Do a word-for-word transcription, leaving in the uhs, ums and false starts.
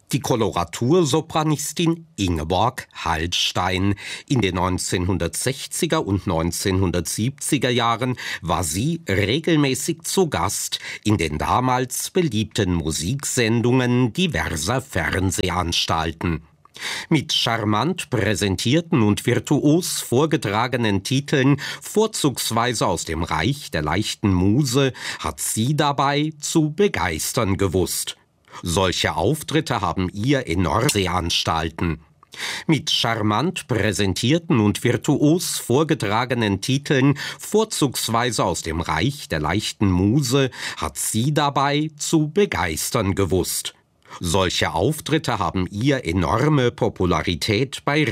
Die Koloratursopranistin Ingeborg Hallstein. In den neunzehnhundertsechziger und neunzehnhundertsiebziger Jahren war sie regelmäßig zu Gast in den damals beliebten Musiksendungen diverser Fernsehanstalten. Mit charmant präsentierten und virtuos vorgetragenen Titeln, vorzugsweise aus dem Reich der leichten Muse, hat sie dabei zu begeistern gewusst. Solche Auftritte haben ihr enorme Anstalten. Mit charmant präsentierten und virtuos vorgetragenen Titeln, vorzugsweise aus dem Reich der leichten Muse, hat sie dabei zu begeistern gewusst. Solche Auftritte haben ihr enorme Popularität bei